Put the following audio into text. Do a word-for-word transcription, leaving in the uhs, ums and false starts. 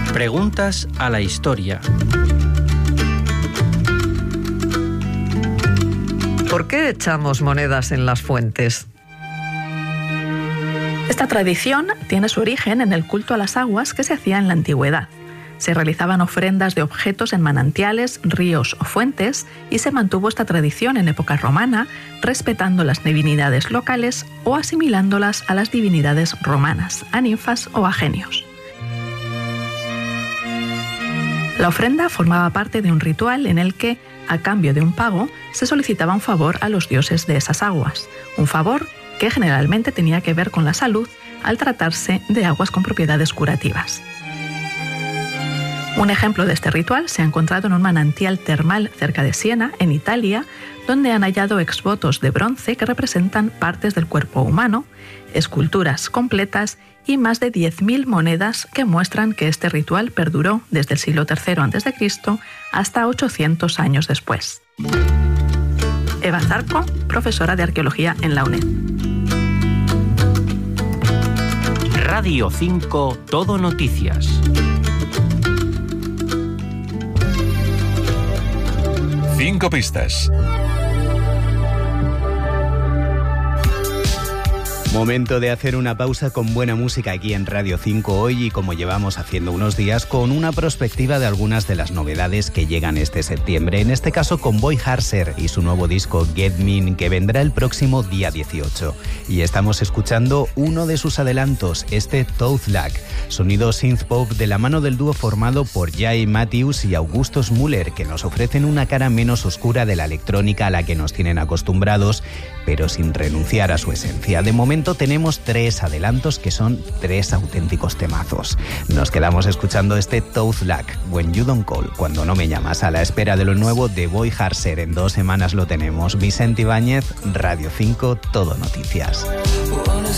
Preguntas a la historia. ¿Por qué echamos monedas en las fuentes? Esta tradición tiene su origen en el culto a las aguas que se hacía en la antigüedad. Se realizaban ofrendas de objetos en manantiales, ríos o fuentes y se mantuvo esta tradición en época romana, respetando las divinidades locales o asimilándolas a las divinidades romanas, a ninfas o a genios. La ofrenda formaba parte de un ritual en el que, a cambio de un pago, se solicitaba un favor a los dioses de esas aguas, un favor que generalmente tenía que ver con la salud al tratarse de aguas con propiedades curativas. Un ejemplo de este ritual se ha encontrado en un manantial termal cerca de Siena, en Italia, donde han hallado exvotos de bronce que representan partes del cuerpo humano, esculturas completas y más de diez mil monedas que muestran que este ritual perduró desde el siglo tercero antes de Cristo hasta ochocientos años después. Eva Zarco, profesora de Arqueología en la UNED. Radio cinco Todo Noticias. Cinco pistas. Momento de hacer una pausa con buena música aquí en Radio cinco hoy y como llevamos haciendo unos días con una prospectiva de algunas de las novedades que llegan este septiembre, en este caso con Boy Harser y su nuevo disco Get Mean que vendrá el próximo día dieciocho. Y estamos escuchando uno de sus adelantos, este Toothlak, sonido synth-pop de la mano del dúo formado por Jay Matthews y Augustus Müller, que nos ofrecen una cara menos oscura de la electrónica a la que nos tienen acostumbrados, pero sin renunciar a su esencia. De momento tenemos tres adelantos que son tres auténticos temazos. Nos quedamos escuchando este Toothlak, When You Don't Call, cuando no me llamas, a la espera de lo nuevo de Boy Harser. En dos semanas lo tenemos. Vicente Ibáñez, Radio cinco, Todo Noticias.